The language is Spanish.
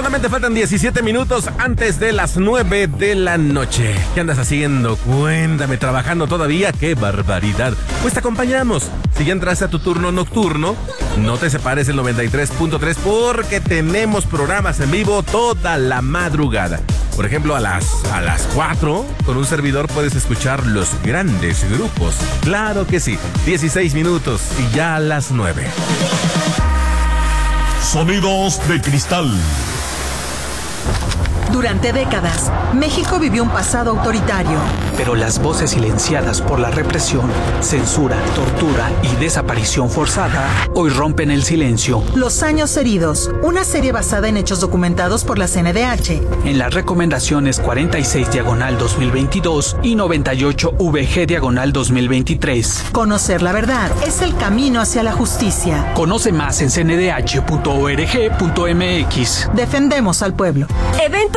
Solamente faltan 17 minutos antes de las 9 de la noche. ¿Qué andas haciendo? Cuéntame, ¿trabajando todavía? ¡Qué barbaridad! Pues te acompañamos. Si ya entraste a tu turno nocturno, no te separes del 93.3 porque tenemos programas en vivo toda la madrugada. Por ejemplo, a las 4, con un servidor puedes escuchar los grandes grupos. Claro que sí, 16 minutos y ya a las 9. Sonidos de cristal. Durante décadas, México vivió un pasado autoritario. Pero las voces silenciadas por la represión, censura, tortura y desaparición forzada hoy rompen el silencio. Los años heridos, una serie basada en hechos documentados por la CNDH. En las recomendaciones 46/2022 y 98/VG/2023. Conocer la verdad es el camino hacia la justicia. Conoce más en cndh.org.mx. Defendemos al pueblo. Evento